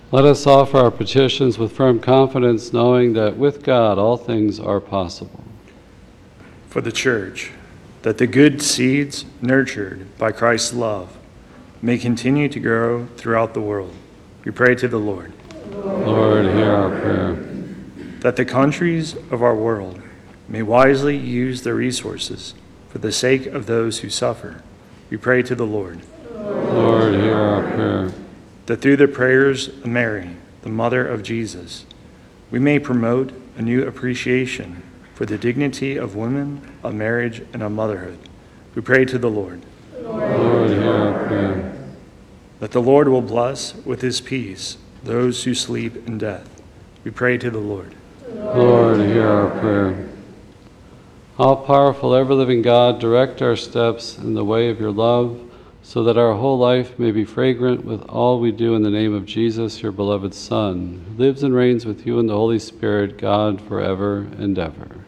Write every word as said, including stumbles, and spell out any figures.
Let us offer our petitions with firm confidence, knowing that with God all things are possible. For the Church, that the good seeds nurtured by Christ's love may continue to grow throughout the world, we pray to the Lord. Lord, hear our prayer. That the countries of our world may wisely use their resources for the sake of those who suffer, we pray to the Lord. Lord, hear our prayer. That through the prayers of Mary, the mother of Jesus, we may promote a new appreciation for the dignity of women, of marriage, and of motherhood, we pray to the Lord. Lord, hear our prayer. That the Lord will bless with his peace those who sleep in death, we pray to the Lord. Lord, hear our prayer. All-powerful, ever-living God, direct our steps in the way of your love, so that our whole life may be fragrant with all we do in the name of Jesus, your beloved Son, who lives and reigns with you in the Holy Spirit, God, forever and ever.